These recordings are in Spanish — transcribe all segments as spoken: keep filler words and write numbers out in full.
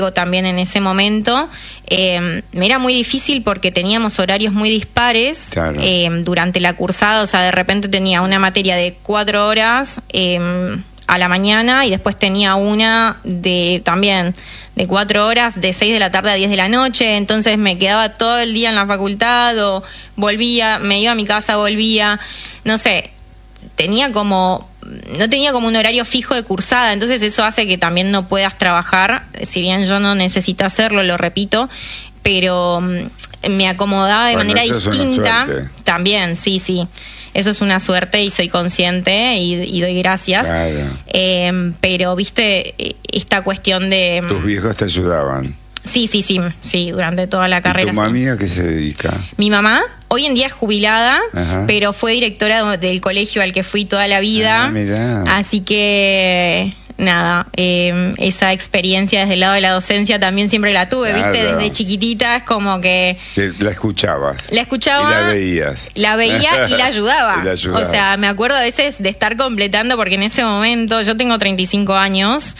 también en ese momento, eh, me era muy difícil porque teníamos horarios muy dispares. Claro. eh, durante la cursada, o sea, de repente tenía una materia de cuatro horas eh, a la mañana y después tenía una de también de cuatro horas de seis de la tarde a diez de la noche, entonces me quedaba todo el día en la facultad o volvía, me iba a mi casa, volvía, no sé, tenía como... no tenía como un horario fijo de cursada, entonces eso hace que también no puedas trabajar, si bien yo no necesito hacerlo, lo repito, pero um, me acomodaba de bueno, manera distinta. También, sí, sí, eso es una suerte y soy consciente y, y doy gracias. Claro. Eh, pero, viste, esta cuestión de... ¿Tus viejos te ayudaban? Sí, sí, sí, sí, durante toda la carrera. ¿Y tu mami sí. a qué se dedica? Mi mamá hoy en día es jubilada, Ajá. pero fue directora del colegio al que fui toda la vida. Ah, mirá. Así que, nada, eh, esa experiencia desde el lado de la docencia también siempre la tuve, Claro. ¿viste? Desde chiquitita es como que... Que la escuchabas. La escuchaba. Y la veías. La veía y la ayudaba. Y la ayudabas. O sea, me acuerdo a veces de estar completando, porque en ese momento, yo tengo treinta y cinco años,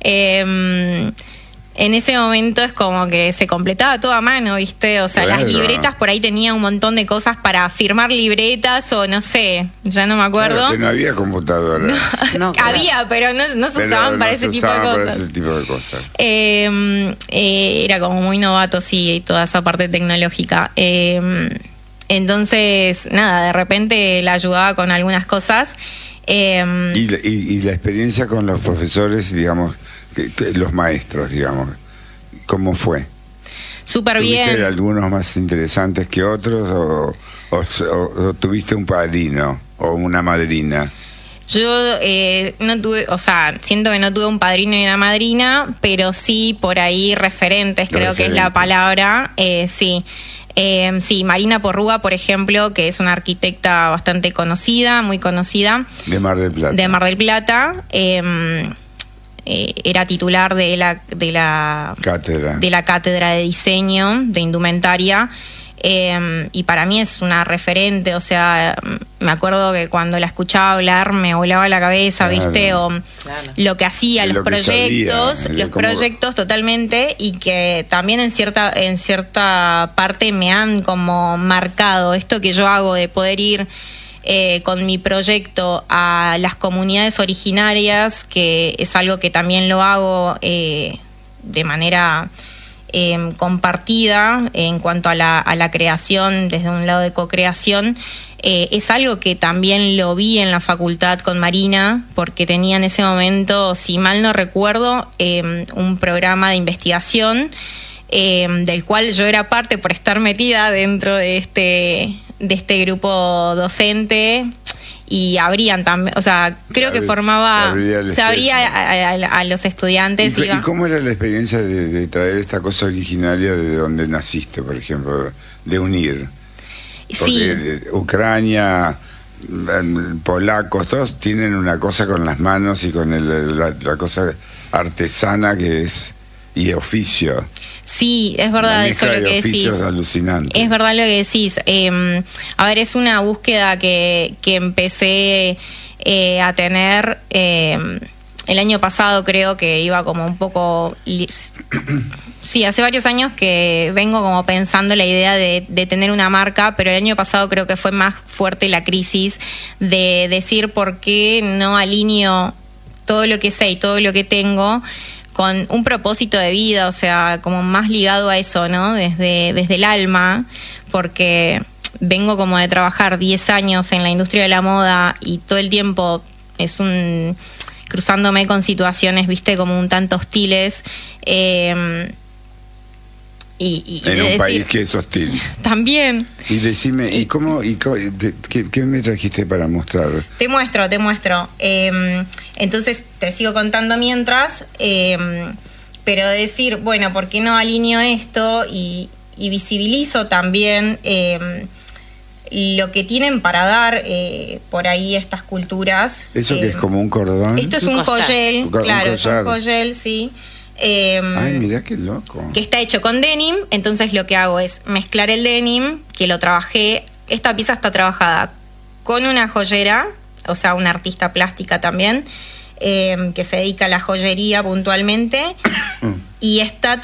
eh, en ese momento es como que se completaba todo a mano, ¿viste? O sea, Claro. las libretas, por ahí tenía un montón de cosas para firmar libretas o no sé, ya no me acuerdo. Claro, que no había computadora. No, claro. Había, pero no, no se Pero usaban no para se ese tipo de usaban para cosas. ese tipo de cosas. Eh, eh, era como muy novato, sí, toda esa parte tecnológica. Eh, entonces, nada, de repente la ayudaba con algunas cosas. Eh, Y, la- y, y la experiencia con los profesores, digamos, que- que los maestros, digamos, ¿cómo fue? Súper ¿Tuviste bien. algunos más interesantes que otros o, o, o- o tuviste un padrino o una madrina? Yo eh, no tuve, o sea, siento que no tuve un padrino y una madrina, pero sí por ahí referentes, creo que es la Referentes. palabra, eh, sí. Eh, sí, Marina Porrúa, por ejemplo, que es una arquitecta bastante conocida, muy conocida, De Mar del Plata. de Mar del Plata, eh, eh, era titular de la, de la Cátedra. de la cátedra de diseño de indumentaria. Eh, y para mí es una referente, o sea, me acuerdo que cuando la escuchaba hablar me volaba la cabeza, Claro. ¿viste? O Claro. lo que hacía, De los lo que sabía, proyectos, de los cómo- proyectos totalmente, y que también en cierta, en cierta parte me han como marcado esto que yo hago de poder ir eh, con mi proyecto a las comunidades originarias, que es algo que también lo hago eh, de manera... Eh, compartida en cuanto a la, a la creación, desde un lado de co-creación, eh, es algo que también lo vi en la facultad con Marina, porque tenía en ese momento, si mal no recuerdo, eh, un programa de investigación eh, del cual yo era parte por estar metida dentro de este, de este grupo docente. Y abrían también, o sea, creo que Abrí- formaba, abría el se abría estudio. a, a- a los estudiantes. ¿Y, iba- y cómo era la experiencia de, de traer esta cosa originaria de donde naciste, por ejemplo, de unir? Porque Sí. eh, Ucrania, eh, polacos, todos tienen una cosa con las manos y con el- la, la cosa artesana que es, y oficio. Sí, es Una verdad eso mezcla lo de que oficios decís. alucinante. Es verdad lo que decís. Eh, a ver, es una búsqueda que, que empecé eh, a tener eh, el año pasado, creo que iba como un poco... lis- Sí, hace varios años que vengo como pensando la idea de, de tener una marca, pero el año pasado creo que fue más fuerte la crisis de decir por qué no alineo todo lo que sé y todo lo que tengo con un propósito de vida, o sea, como más ligado a eso, ¿no? Desde, desde el alma, porque vengo como de trabajar diez años en la industria de la moda y todo el tiempo es un... cruzándome con situaciones, viste, como un tanto hostiles. Eh, y, y en de un decir, país que es hostil. También. Y decime, ¿y cómo, y cómo- de- qué, qué me trajiste para mostrar? Te muestro, te muestro. Eh, entonces te sigo contando mientras, eh, pero decir, bueno, ¿por qué no alineo esto y, y visibilizo también eh, lo que tienen para dar eh, por ahí estas culturas? ¿Eso Eh, que es como un cordón? Esto es Un un collar. joyel, Un co- un claro, es un collar. joyel, sí. Eh, Ay, mirá qué loco. que está hecho con denim, entonces lo que hago es mezclar el denim, que lo trabajé, esta pieza está trabajada con una joyera, o sea, una artista plástica también, eh, que se dedica a la joyería puntualmente, y está